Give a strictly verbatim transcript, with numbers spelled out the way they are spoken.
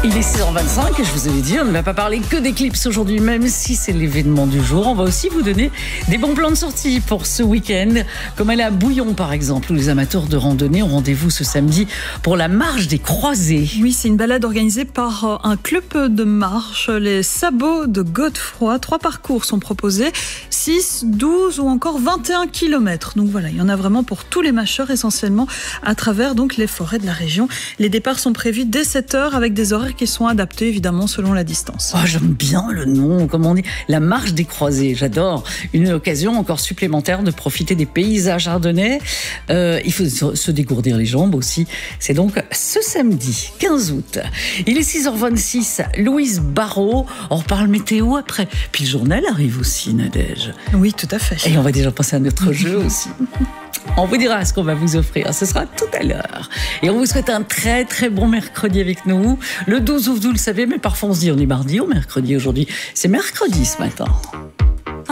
Il est six heures vingt-cinq et je vous avais dit, on ne va pas parler que d'éclipses aujourd'hui, même si c'est l'événement du jour. On va aussi vous donner des bons plans de sortie pour ce week-end, comme aller à Bouillon par exemple, où les amateurs de randonnée ont rendez-vous ce samedi pour la marche des croisés. Oui, c'est une balade organisée par un club de marche, les Sabots de Godefroy. Trois parcours sont proposés, six, douze ou encore vingt et un kilomètres. Donc voilà, il y en a vraiment pour tous les mâcheurs, essentiellement à travers donc les forêts de la région. Les départs sont prévus dès sept heures avec des horaires qui sont adaptés évidemment selon la distance. Oh, j'aime bien le nom, comme on dit, la marche des croisés, j'adore. Une occasion encore supplémentaire de profiter des paysages ardennais. Euh, il faut se dégourdir les jambes aussi. C'est donc ce samedi quinze août. Il est six heures vingt-six, Louise Barrault. On reparle météo après. Puis le journal arrive aussi, Nadège. Oui, tout à fait. Et on va déjà passer à notre jeu aussi. On vous dira ce qu'on va vous offrir, ce sera tout à l'heure. Et on vous souhaite un très très bon mercredi avec nous. Le douze août, vous le savez, mais parfois on se dit on est mardi ou mercredi aujourd'hui. C'est mercredi ce matin.